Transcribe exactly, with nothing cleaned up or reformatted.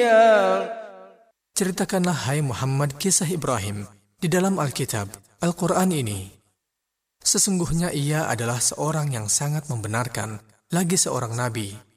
Ceritakanlah hai Muhammad kisah Ibrahim di dalam Alkitab, Al-Quran ini. Sesungguhnya ia adalah seorang yang sangat membenarkan, lagi seorang nabi.